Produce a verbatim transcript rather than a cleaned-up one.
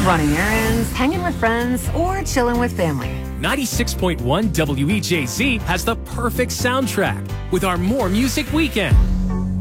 running errands, hanging with friends, or chilling with family. ninety-six point one W E J Z has the perfect soundtrack with our More Music Weekend.